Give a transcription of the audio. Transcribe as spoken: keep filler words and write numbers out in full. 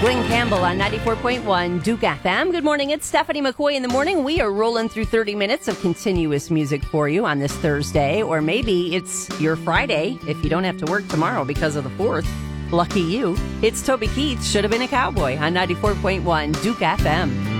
Glenn Campbell on ninety-four point one Duke F M. Good morning. It's Stephanie McCoy in the morning. We are rolling through thirty minutes of continuous music for you on this Thursday, or maybe it's your Friday if you don't have to work tomorrow because of the fourth. Lucky you. It's Toby Keith, Should Have Been a Cowboy on ninety-four point one Duke F M.